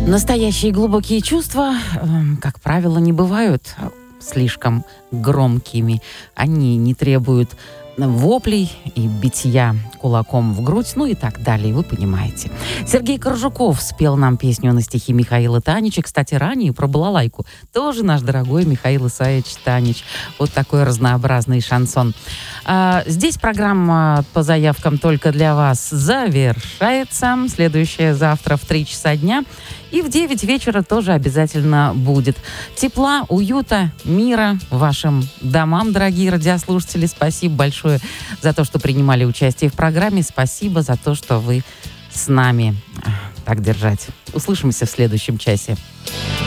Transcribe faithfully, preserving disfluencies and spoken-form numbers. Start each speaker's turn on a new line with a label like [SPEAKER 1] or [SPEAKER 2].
[SPEAKER 1] Настоящие глубокие чувства, как правило, не бывают слишком громкими. Они не требуют воплей и битья кулаком в грудь, ну и так далее, вы понимаете. Сергей Коржуков спел нам песню на стихи Михаила Танича. Кстати, ранее про балалайку тоже наш дорогой Михаил Исаевич Танич. Вот такой разнообразный шансон. А, здесь программа по заявкам только для вас завершается. Следующая завтра в три часа дня. И в девять вечера тоже обязательно будет. Тепла, уюта, мира вашим домам, дорогие радиослушатели. Спасибо большое за то, что принимали участие в программе. Спасибо за то, что вы с нами. Так держать. Услышимся в следующем часе.